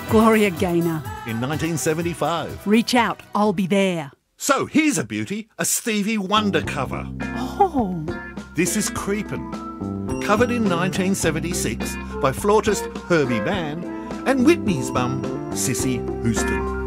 Gloria Gaynor. in 1975. Reach out, I'll be there. So here's a beauty, a Stevie Wonder cover. Oh, This is Creepin', covered in 1976 by flautist Herbie Mann and Whitney's mum, Cissy Houston.